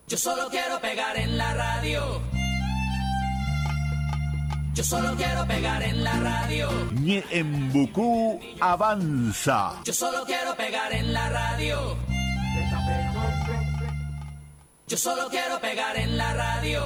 Yo solo quiero pegar en la radio. Yo solo quiero pegar en la radio. Ñeembucú avanza. Yo solo quiero pegar en la radio. Yo solo quiero pegar en la radio.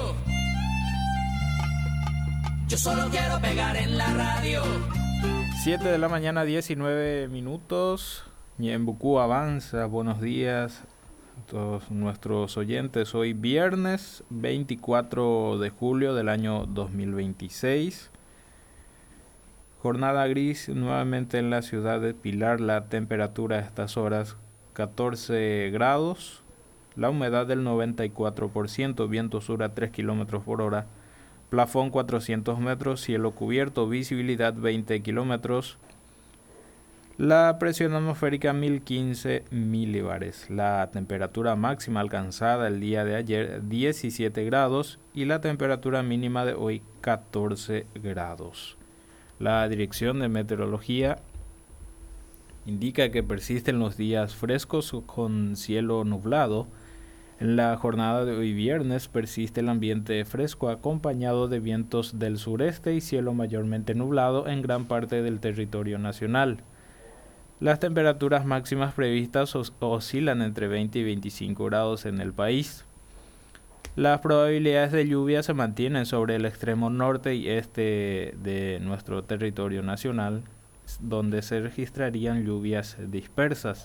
Yo solo quiero pegar en la radio. 7 de la mañana, 19 minutos. Ñeembucú avanza. Buenos días a todos nuestros oyentes. Hoy viernes 24 de julio del año 2026. Jornada gris nuevamente en la ciudad de Pilar. La temperatura a estas horas 14 grados. La humedad del 94%. Viento sur a 3 kilómetros por hora. Plafón 400 metros, cielo cubierto, visibilidad 20 kilómetros. La presión atmosférica 1015 milibares. La temperatura máxima alcanzada el día de ayer 17 grados y la temperatura mínima de hoy 14 grados. La Dirección de Meteorología indica que persisten los días frescos con cielo nublado. En la jornada de hoy viernes persiste el ambiente fresco acompañado de vientos del sureste y cielo mayormente nublado en gran parte del territorio nacional. Las temperaturas máximas previstas oscilan entre 20 y 25 grados en el país. Las probabilidades de lluvia se mantienen sobre el extremo norte y este de nuestro territorio nacional, donde se registrarían lluvias dispersas.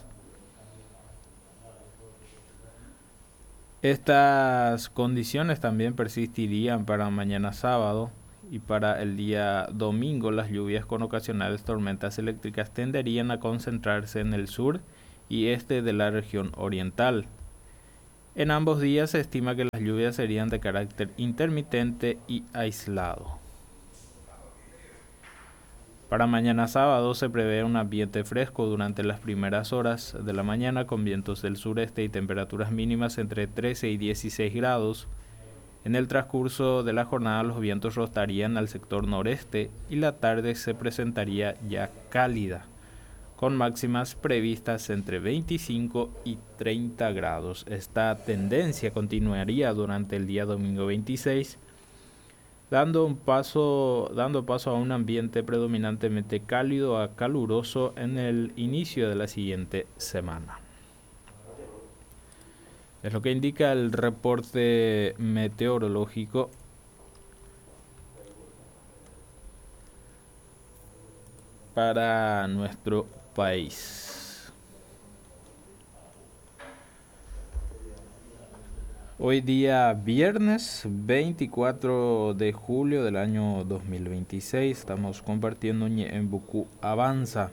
Estas condiciones también persistirían para mañana sábado y para el día domingo. Las lluvias con ocasionales tormentas eléctricas tenderían a concentrarse en el sur y este de la región oriental. En ambos días se estima que las lluvias serían de carácter intermitente y aislado. Para mañana sábado se prevé un ambiente fresco durante las primeras horas de la mañana con vientos del sureste y temperaturas mínimas entre 13 y 16 grados. En el transcurso de la jornada los vientos rotarían al sector noreste y la tarde se presentaría ya cálida, con máximas previstas entre 25 y 30 grados. Esta tendencia continuaría durante el día domingo 26, dando paso a un ambiente predominantemente cálido a caluroso en el inicio de la siguiente semana. Es lo que indica el reporte meteorológico para nuestro país. Hoy día viernes 24 de julio del año 2026 estamos compartiendo Ñeembucú avanza.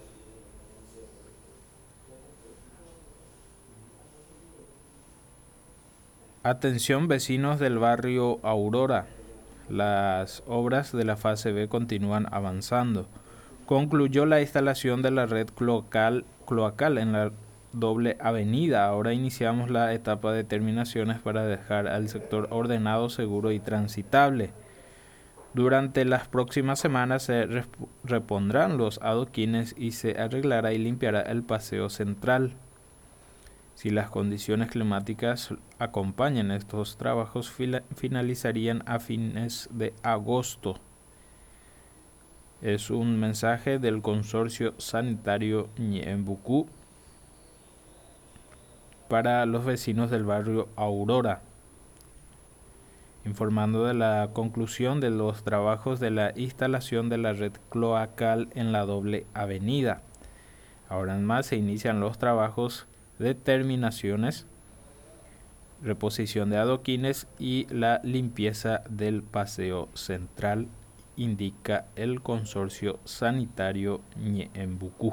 Atención vecinos del barrio Aurora, las obras de la fase B continúan avanzando. Concluyó la instalación de la red cloacal en la doble avenida. Ahora iniciamos la etapa de terminaciones para dejar al sector ordenado, seguro y transitable. Durante las próximas semanas se repondrán los adoquines y se arreglará y limpiará el paseo central. Si las condiciones climáticas acompañan estos trabajos, finalizarían a fines de agosto. Es un mensaje del Consorcio Sanitario Ñeembucú para los vecinos del barrio Aurora, informando de la conclusión de los trabajos de la instalación de la red cloacal en la doble avenida. Ahora en más se inician los trabajos de terminaciones, reposición de adoquines y la limpieza del paseo central, indica el Consorcio Sanitario Ñeembucú.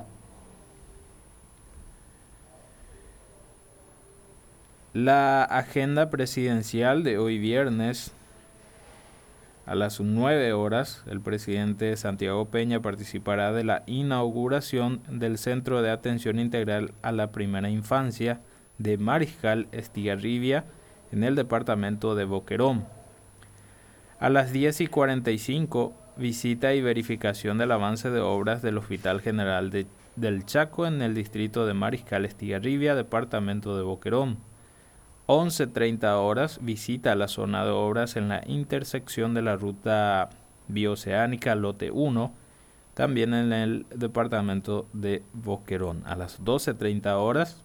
La agenda presidencial de hoy viernes a las 9 horas, el presidente Santiago Peña participará de la inauguración del Centro de Atención Integral a la Primera Infancia de Mariscal Estigarribia en el departamento de Boquerón. A las 10:45, visita y verificación del avance de obras del Hospital General del Chaco en el distrito de Mariscal Estigarribia, departamento de Boquerón. 11:30 horas, visita la zona de obras en la intersección de la ruta bioceánica Lote 1, también en el departamento de Boquerón. A las 12:30 horas,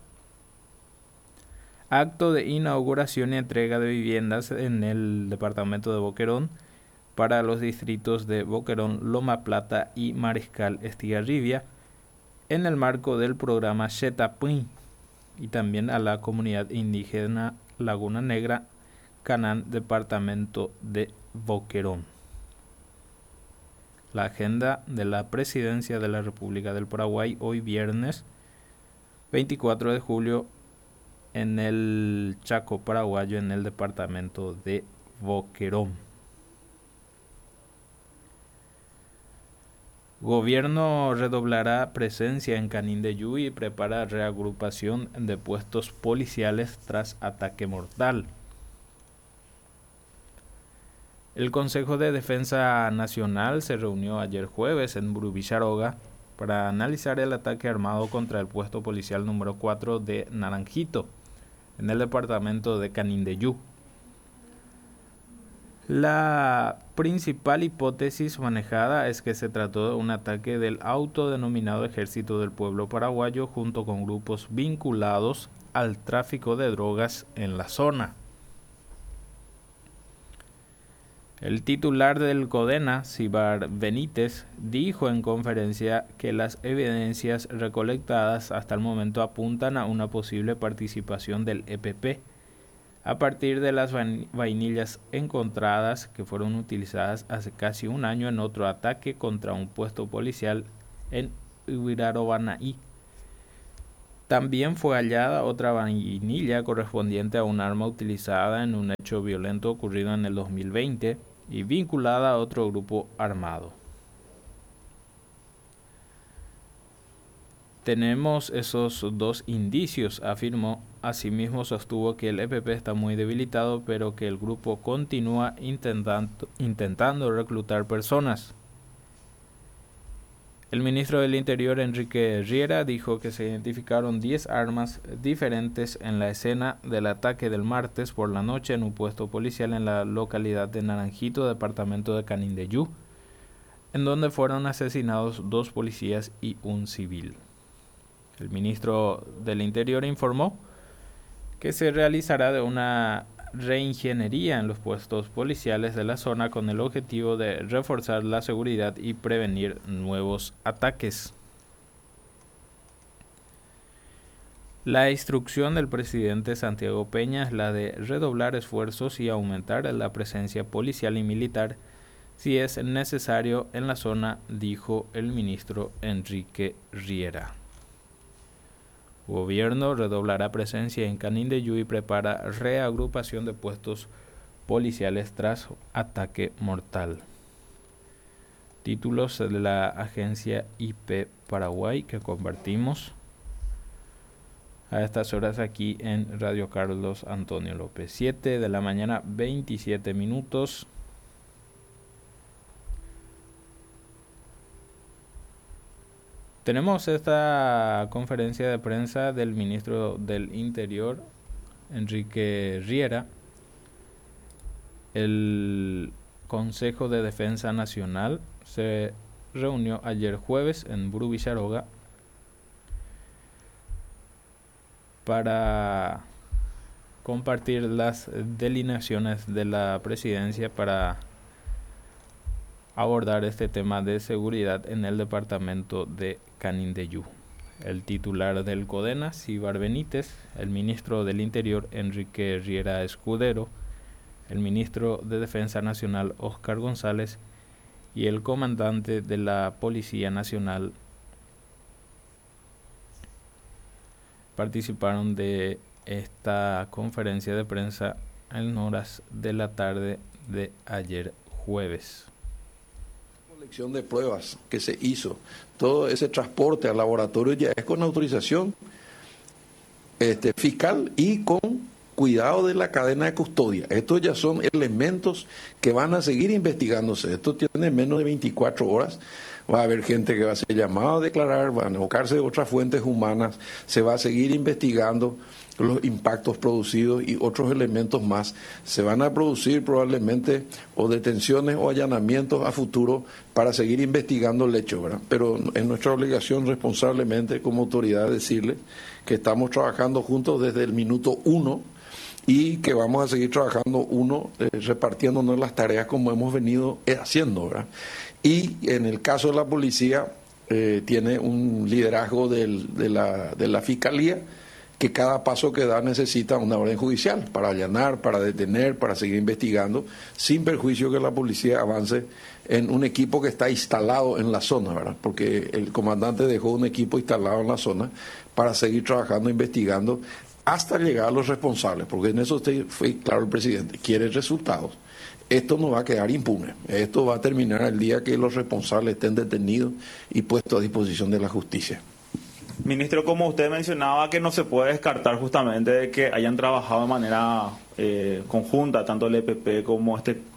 acto de inauguración y entrega de viviendas en el departamento de Boquerón para los distritos de Boquerón, Loma Plata y Mariscal Estigarribia, en el marco del programa Xetapui, y también a la comunidad indígena Laguna Negra, Canán, departamento de Boquerón. La agenda de la Presidencia de la República del Paraguay hoy viernes 24 de julio en el Chaco paraguayo, en el departamento de Boquerón. Gobierno redoblará presencia en Canindeyú y prepara reagrupación de puestos policiales tras ataque mortal. El Consejo de Defensa Nacional se reunió ayer jueves en Brubicharoga para analizar el ataque armado contra el puesto policial número 4 de Naranjito, en el departamento de Canindeyú. La principal hipótesis manejada es que se trató de un ataque del autodenominado Ejército del Pueblo Paraguayo junto con grupos vinculados al tráfico de drogas en la zona. El titular del CODENA, Sibar Benítez, dijo en conferencia que las evidencias recolectadas hasta el momento apuntan a una posible participación del EPP a partir de las vainillas encontradas que fueron utilizadas hace casi un año en otro ataque contra un puesto policial en Huirarobanaí. También fue hallada otra vainilla correspondiente a un arma utilizada en un hecho violento ocurrido en el 2020 y vinculada a otro grupo armado. Tenemos esos dos indicios, afirmó. Asimismo sostuvo que el EPP está muy debilitado, pero que el grupo continúa intentando reclutar personas. El ministro del Interior, Enrique Riera, dijo que se identificaron 10 armas diferentes en la escena del ataque del martes por la noche en un puesto policial en la localidad de Naranjito, departamento de Canindeyú, en donde fueron asesinados 2 policías y un civil. El ministro del Interior informó que se realizará de una reingeniería en los puestos policiales de la zona con el objetivo de reforzar la seguridad y prevenir nuevos ataques. La instrucción del presidente Santiago Peña es la de redoblar esfuerzos y aumentar la presencia policial y militar si es necesario en la zona, dijo el ministro Enrique Riera. Gobierno redoblará presencia en Canindeyú y prepara reagrupación de puestos policiales tras ataque mortal. Títulos de la agencia IP Paraguay que compartimos a estas horas aquí en Radio Carlos Antonio López. 7 de la mañana, 27 minutos. Tenemos esta conferencia de prensa del ministro del Interior, Enrique Riera. El Consejo de Defensa Nacional se reunió ayer jueves en Brubicharoga para compartir las delineaciones de la presidencia para abordar este tema de seguridad en el departamento de Canindeyú. El titular del CODENA, Sibar Benítez, el ministro del Interior, Enrique Riera Escudero, el ministro de Defensa Nacional, Óscar González, y el comandante de la Policía Nacional participaron de esta conferencia de prensa en horas de la tarde de ayer jueves. Colección de pruebas que se hizo, todo ese transporte al laboratorio ya es con autorización fiscal y con cuidado de la cadena de custodia. Estos ya son elementos que van a seguir investigándose. Esto tiene menos de 24 horas. va a haber gente que va a ser llamada a declarar, van a buscarse otras fuentes humanas, se va a seguir investigando los impactos producidos y otros elementos más. Se van a producir probablemente o detenciones o allanamientos a futuro para seguir investigando el hecho, ¿verdad? Pero es nuestra obligación responsablemente como autoridad decirle que estamos trabajando juntos desde el minuto 1 y que vamos a seguir trabajando repartiéndonos las tareas como hemos venido haciendo, ¿verdad? Y en el caso de la policía tiene un liderazgo de la Fiscalía, que cada paso que da necesita una orden judicial para allanar, para detener, para seguir investigando, sin perjuicio que la policía avance en un equipo que está instalado en la zona, ¿verdad? Porque el comandante dejó un equipo instalado en la zona para seguir trabajando, investigando, hasta llegar a los responsables, porque en eso fue claro el presidente, quiere resultados. Esto no va a quedar impune, esto va a terminar el día que los responsables estén detenidos y puestos a disposición de la justicia. Ministro, como usted mencionaba, que no se puede descartar justamente de que hayan trabajado de manera conjunta, tanto el EPP como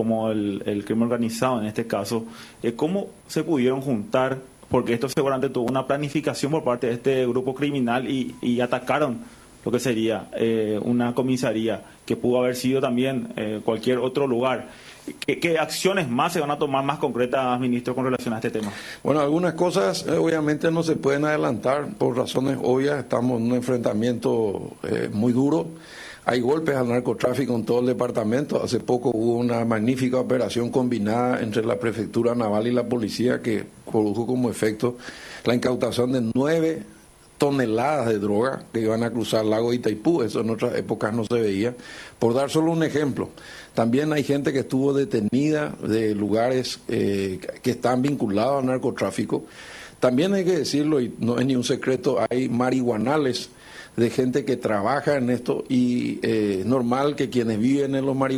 el crimen organizado en este caso, ¿cómo se pudieron juntar? Porque esto seguramente tuvo una planificación por parte de este grupo criminal y atacaron lo que sería una comisaría, que pudo haber sido también cualquier otro lugar. ¿Qué acciones más se van a tomar más concretas, ministro, con relación a este tema? Bueno, algunas cosas obviamente no se pueden adelantar por razones obvias. Estamos en un enfrentamiento muy duro. Hay golpes al narcotráfico en todo el departamento. Hace poco hubo una magnífica operación combinada entre la Prefectura Naval y la Policía que produjo como efecto la incautación de 9 toneladas de droga que iban a cruzar el lago Itaipú. Eso en otras épocas no se veía. Por dar solo un ejemplo, también hay gente que estuvo detenida de lugares que están vinculados al narcotráfico. También hay que decirlo, y no es ni un secreto, hay marihuanales de gente que trabaja en esto y es normal que quienes viven en los marihuanos